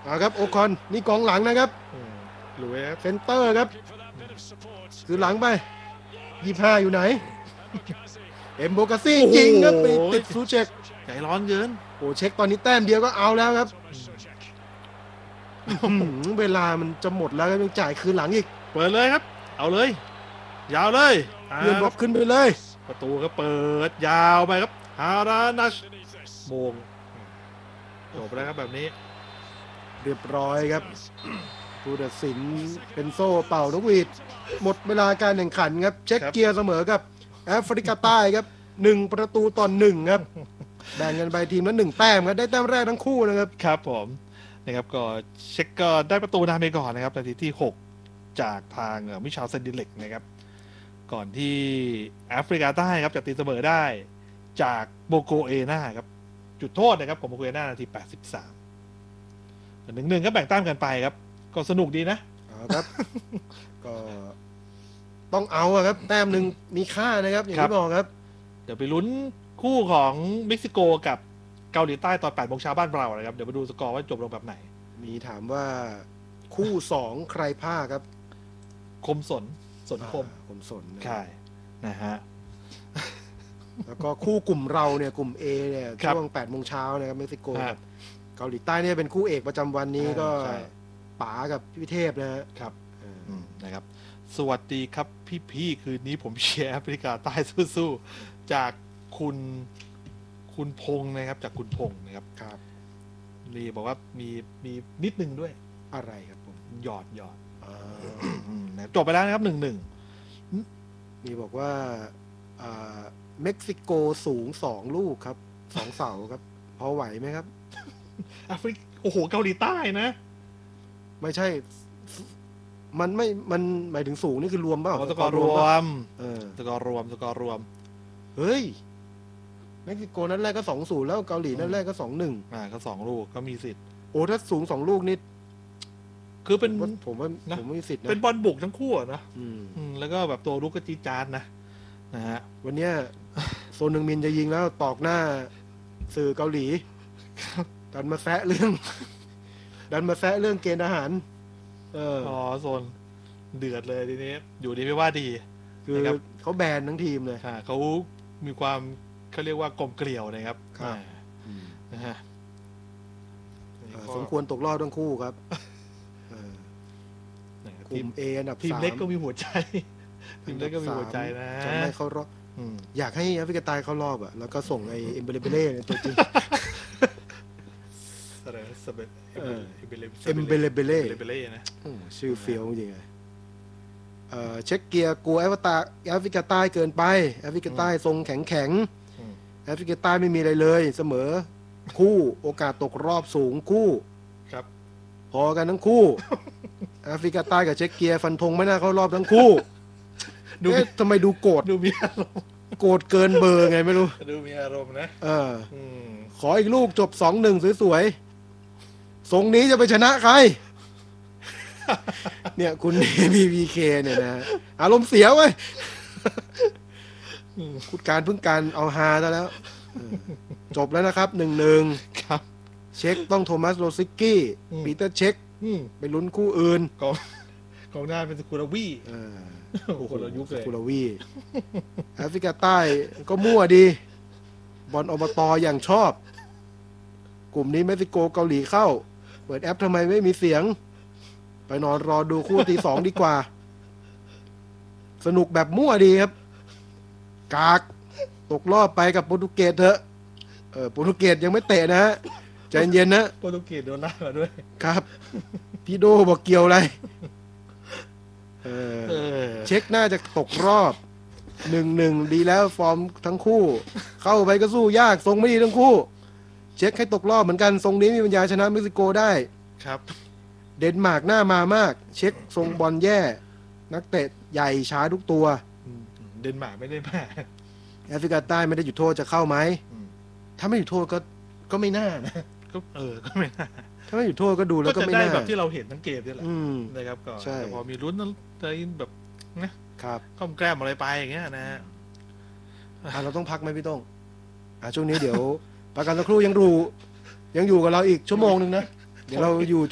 ครับโอคอนนี่กองหลังนะครับลุยครับเซนเตอร์ครับคือหลังไป25อยู่ไหนเอ็มโบกาซี่ยิงครับไปติดซูเชกใจร้อนเกินโอ้เช็คตอนนี้แต้มเดียวก็เอาแล้วครับเวลามันจะหมดแล้วก็ต้องจ่ายคืนหลังอีกเปิดเลยครับเอาเลยยาวเลยเพื่อนบอกขึ้นไปเลยประตูก็เปิดยาวไปครับฮารานัชโมงจบแล้วครับแบบนี้เรียบร้อยครับผู้ตัดสินเป็นโซ่เป่านกหวีดหมดเวลาการแข่งขันครับเช็คเกียร์เสมอกับแอฟริกาใต้ครับ1-1ครับแบ่งกันไปทีมละ1แต้มครับได้แต้มแรกทั้งคู่นะครับครับผมนะครับก็เช็คก็ได้ประตูนำไปก่อนนะครับนาทีที่6จากทางมิชาลเซนดิเล็กนะครับก่อนที่แอฟริกาใต้ครับจะตีเสมอได้จากโบโกเอนาครับจุดโทษนะครับของโบโกเอนานาที83 1-1ก็แบ่งแต้มกันไปครับก็สนุกดีนะครับก็ต้องเอาครับแต้มหนึ่งมีค่านะครับอย่างที่บอกครับเดี๋ยวไปลุ้นคู่ของเม็กซิโกกับเกาหลีใต้ตอน 8 โมงเช้าบ้านเรานะครับเดี๋ยวมาดูสกอร์ว่าจบลงแบบไหนมีถามว่าคู่2ใครพลาดครับคมสนคมสนใช่นะฮะแล้วก็คู่กลุ่มเราเนี่ยกลุ่ม A เนี่ยช่วง 8 โมงเช้านะครับเม็กซิโกกับเกาหลีใต้เนี่ยเป็นคู่เอกประจำวันนี้ก็ป๋ากับพี่เทพนะครับนะครับสวัสดีครับพี่คืนนี้ผมเชียร์แอฟริกาใต้สู้ๆจากคุณพงษ์นะครับจากคุณพงษ์นะครับครับรีบอกว่ามีนิดนึงด้วยอะไรครับผมหยอดจบไปแล้วนะครับ1-1 มีบอกว่าเม็กซิโกสูง2ลูกครับ2เสาครับพอไหวไหมครับแอฟริกโอ้โหเกาหลีใต้นะไม่ใช่มันไม่มันหมายถึงสูงนี่คือรวมเปล่าสกอร์รวมสกอร์รวมเฮ้ยเม็กซิโกนั้นแรกก็2-0แล้วเกาหลีนั้นแรกก็2-1 ก็2ลูกก็มีสิทธิ์โอ้ถ้าสูง2ลูกนิดคือเป็นผมว่ามีสิทธิ์นะเป็นบอลบุกทั้งคู่นะแล้วก็แบบตัวลูกก็จี๊ดจ๊าดนะฮะวันนี้โซนหนึ่งมินจะยิงแล้วตอกหน้าสื่อเกาหลีดันมาแซะเรื่องเกณฑ์ทหารโซนเดือดเลยทีนี้อยู่ดีไม่ว่าดีคือเขาแบนทั้งทีมเลยเขามีความเขาเรียกว่ากลมเกลียวนะครับนะฮะสมควรตกรอบทั้งคู่ครับกลุ่ม A อันดับ3 ทีมเล็กก็มีหัวใจทีมเล็กก็มีหัวใจนะจะไม่เข้ารอบอยากให้แอฟริกาใต้เข้ารอบแล้วก็ส่งไอ้เอ็มเบเลเบเล่ตัวจริงเอ็มเบเลเบเล่นะชื่อเฟี้ยวจริงไงเช็คเกียร์กลัวแอฟริกาใต้เกินไปแอฟริกาใต้ทรงแข็งแอฟริกาใต้ไม่มีอะไรเลยเสมอคู่โอกาสตกรอบสูงคู่ครับพอกันทั้งคู่แอฟริกาใต้กับเช็คเกียร์ฟันธงไม่น่าเข้ารอบทั้งคู่ทำไมดูโกรธดูมีอารมณ์โกรธเกินเบอร์ไงไม่รู้ดูมีอารมณ์นะขออีกลูกจบ 2-1 สวยๆทรงนี้จะไปชนะใครเนี่ยคุณ BBK เนี่ยนะอารมณ์เสียเว้ยคุณการเพิ่งการเอาฮาซะแล้วจบแล้วนะครับ1-1 ครับเช็คต้องโทมัสโรซิกกี้ปีเตอร์เช็คไปลุ้นคู่อื่นกองหน้าเป็นสกุลวี่คนละยุคเลยสกุลวี่แอฟริกาใต้ก็มั่วดีบอลอบตอย่างชอบกลุ่มนี้เม็กซิโกเกาหลีเข้าเปิดแอปทำไมไม่มีเสียงไปนอนรอดูคู่ที่2ดีกว่าสนุกแบบมั่วดีครับกากตกรอบไปกับโปรตุเกสเถอะโปรตุเกสยังไม่เตะนะฮะใจเย็นนะโปรตุเกสโดนไล่มาด้วยครับพี่โดบอกเกี่ยวอะไรเช็คน่าจะตกรอบ1-1ดีแล้วฟอร์มทั้งคู่เข้าไปก็สู้ยากทรงไม่ดีทั้งคู่เช็คให้ตกรอบเหมือนกันทรงนี้มีปัญญาชนะเม็กซิโกได้ครับเดนมาร์กหน้ามามากเช็คทรงบอลแย่นักเตะใหญ่ช้าทุกตัวเดนมาร์กไม่ได้มาแอฟริกาใต้ไม่ได้หยุดโทษจะเข้าไหมถ้าไม่หยุดโทษก็ไม่น่านะก็ไม่น่าถ้าไม่หยุดโทษก็ดูแล้วก็ไม่น่าแบบที่เราเห็นทั้งเกมนี่แหละนะครับก็แต่พอมีลุ้นอะไรแบบนะครับก้มแกล้มอะไรไปอย่างเงี้ยนะเราต้องพักไหมพี่ต้องช่วงนี้เดี๋ยวประกันสักครู่ยังอยู่กับเราอีกชั่วโมงนึงนะเดี๋ยวเราอยู่